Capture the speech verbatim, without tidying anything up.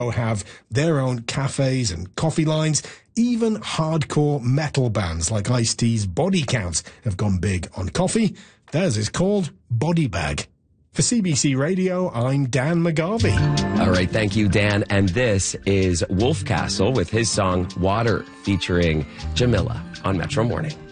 have their own cafes and coffee lines. Even hardcore metal bands like Ice-T's Body Count have gone big on coffee. Theirs is called Body Bag. For C B C Radio, I'm Dan McGarvey. All right, thank you, Dan. And this is Wolfcastle with his song Water featuring Jamila on Metro Morning.